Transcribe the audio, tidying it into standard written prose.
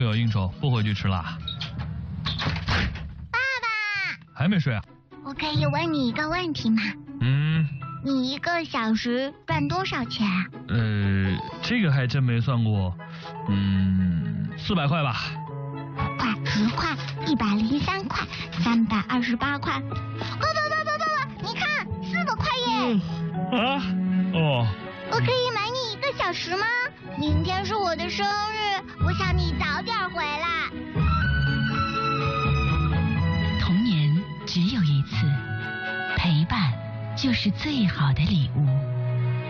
有应酬，不回去吃辣。 爸爸， 还没睡啊？ 我可以问你一个问题吗？你1个小时赚多少钱啊？ 这个还真没算过。400块吧。 5块、10块、103块、328块。爸，你看400块耶！我可以买你1个小时吗？明天是我的生日，我想你早点回来。 童年只有一次，陪伴就是最好的礼物。